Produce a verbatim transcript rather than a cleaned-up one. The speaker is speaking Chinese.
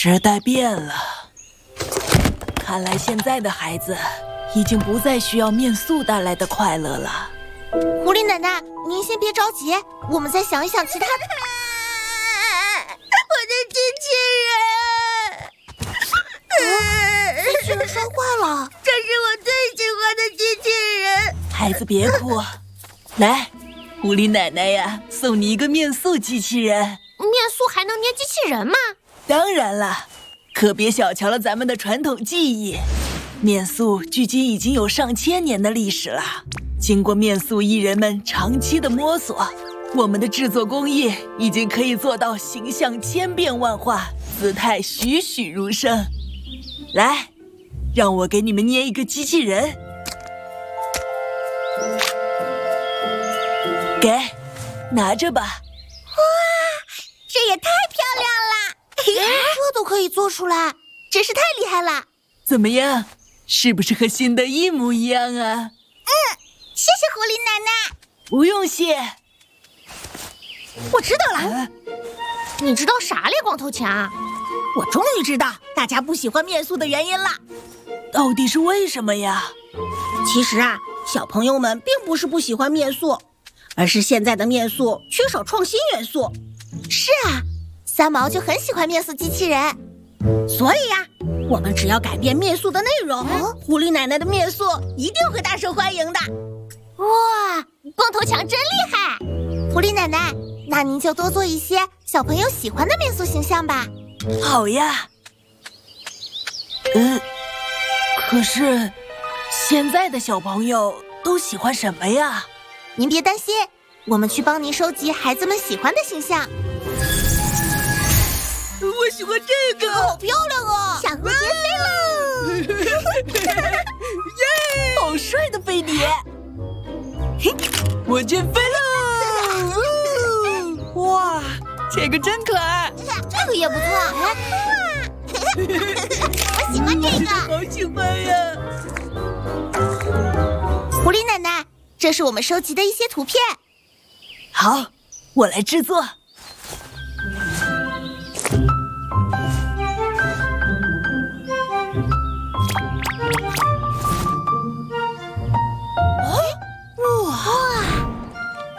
时代变了，看来现在的孩子已经不再需要面塑带来的快乐了。 狐狸奶奶，您先别着急，我们再想一想其他的。 我的机器人， 机器人摔坏了， 这是我最喜欢的机器人。 孩子别哭，来，狐狸奶奶呀，送你一个面塑机器人。 面塑还能捏机器人吗？ 当然了，可别小瞧了咱们的传统技艺。面塑距今已经有上千年的历史了，经过面塑艺人们长期的摸索，我们的制作工艺已经可以做到形象千变万化，姿态栩栩如生。来，让我给你们捏一个机器人。给，拿着吧。 哇，这也太漂亮了！ 这都可以做出来，真是太厉害了！ 怎么样，是不是和新的一模一样啊？ 嗯，谢谢狐狸奶奶。 不用谢。 我知道了。 啊， 你知道啥嘞，光头强？ 我终于知道大家不喜欢面塑的原因了。 到底是为什么呀？ 其实啊，小朋友们并不是不喜欢面塑，而是现在的面塑缺少创新元素。 是啊，三毛就很喜欢面塑机器人。 所以呀、啊，我们只要改变面塑的内容， 嗯、 狐狸奶奶的面塑一定会大受欢迎的。 哇，光头强真厉害！狐狸奶奶，那您就多做一些小朋友喜欢的面塑形象吧。 好呀。呃，可是现在的小朋友都喜欢什么呀？ 您别担心，我们去帮您收集孩子们喜欢的形象。 我喜欢这个， 好漂亮啊！ 小蝴蝶飞喽！耶，好帅的飞碟！我先飞喽！哇，这个真可爱， 这个也不错。 我喜欢这个， 好喜欢呀！ 狐狸奶奶，这是我们收集的一些图片。 好，我来制作。